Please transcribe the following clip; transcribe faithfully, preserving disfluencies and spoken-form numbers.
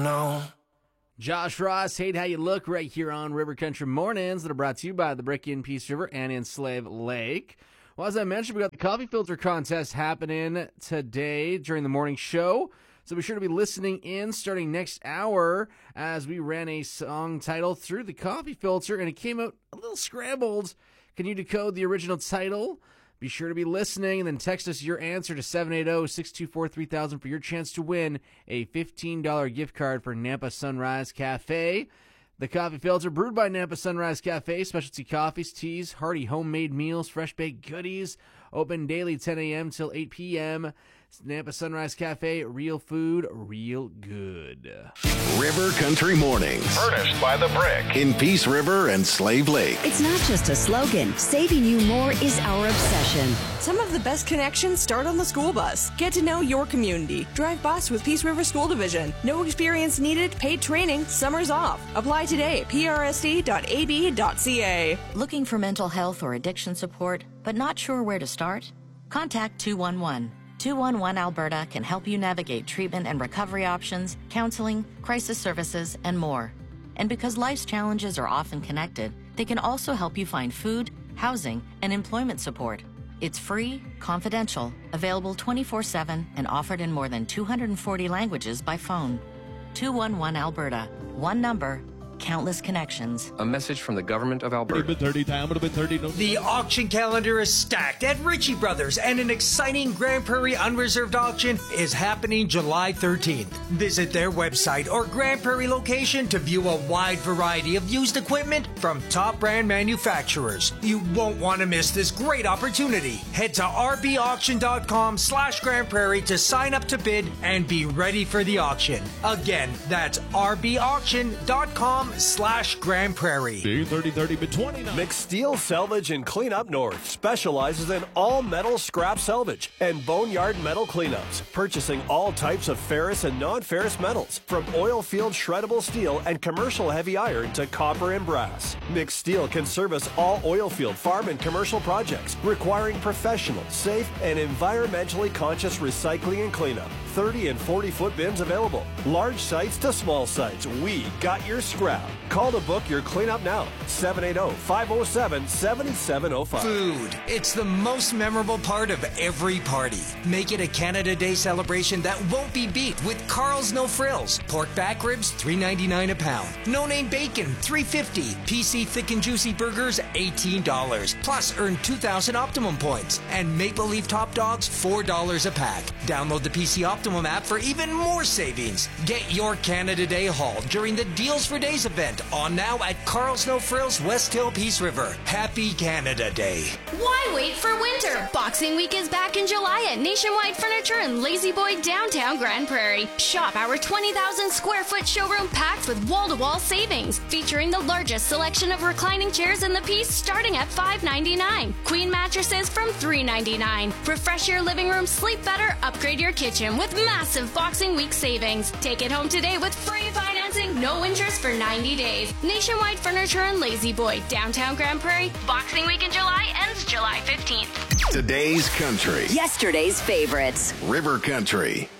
know. Josh Ross, Hate How You Look, right here on River Country Mornings that are brought to you by the Brick in Peace River and in Slave Lake. Well, as I mentioned, we got the coffee filter contest happening today during the morning show. So be sure to be listening in starting next hour as we ran a song title through the coffee filter and it came out a little scrambled. Can you decode the original title? Be sure to be listening and then text us your answer to seven eight zero, six two four, three thousand for your chance to win a fifteen dollars gift card for Nampa Sunrise Cafe. The coffee filter brewed by Nampa Sunrise Cafe, specialty coffees, teas, hearty homemade meals, fresh baked goodies, open daily ten a.m. till eight p.m. Nampa Sunrise Cafe, real food, real good. River Country Mornings. Furnished by The Brick. In Peace River and Slave Lake. It's not just a slogan. Saving you more is our obsession. Some of the best connections start on the school bus. Get to know your community. Drive bus with Peace River School Division. No experience needed, paid training, summers off. Apply today at p r s d dot a b dot c a. Looking for mental health or addiction support, but not sure where to start? Contact two one one. two one one Alberta can help you navigate treatment and recovery options, counseling, crisis services, and more. And because life's challenges are often connected, they can also help you find food, housing, and employment support. It's free, confidential, available twenty-four seven, and offered in more than two hundred forty languages by phone. two one one Alberta. One number, countless connections. A message from the government of Alberta. The auction calendar is stacked at Ritchie Brothers, and an exciting Grand Prairie unreserved auction is happening July thirteenth. Visit their website or Grand Prairie location to view a wide variety of used equipment from top brand manufacturers. You won't want to miss this great opportunity. Head to r b auction dot com slash Grand Prairie to sign up to bid and be ready for the auction. Again, that's r b auction dot com slash Grand Prairie. thirty thirty twenty-nine. McSteel Salvage and Cleanup North specializes in all metal scrap salvage and boneyard metal cleanups, purchasing all types of ferrous and non-ferrous metals, from oil field shreddable steel and commercial heavy iron to copper and brass. McSteel can service all oil field, farm, and commercial projects requiring professional, safe, and environmentally conscious recycling and cleanup. thirty and forty foot bins available. Large sites to small sites. We got your scrap. Call to book your cleanup now. seven eight zero, five zero seven, seven seven zero five. Food. It's the most memorable part of every party. Make it a Canada Day celebration that won't be beat with Carl's No Frills. Pork back ribs, three ninety-nine a pound. No Name Bacon, three fifty. P C Thick and Juicy Burgers, eighteen dollars. Plus, earn two thousand Optimum points. And Maple Leaf Top Dogs, four dollars a pack. Download the P C Optimum app for even more savings. Get your Canada Day haul during the Deals for Days event on now at Carl's No Frills, West Hill, Peace River. Happy Canada Day. Why wait for winter? Boxing Week is back in July at Nationwide Furniture in Lazy Boy, downtown Grand Prairie. Shop our twenty thousand square foot showroom packed with wall-to-wall savings, featuring the largest selection of reclining chairs in the piece starting at five ninety-nine. Queen mattresses from three ninety-nine. Refresh your living room, sleep better, upgrade your kitchen with massive Boxing Week savings. Take it home today with free financing, no interest for ninety days. Nationwide Furniture and Lazy Boy, downtown Grand Prairie. Boxing Week in July ends July fifteenth. Today's country. Yesterday's favorites. River Country.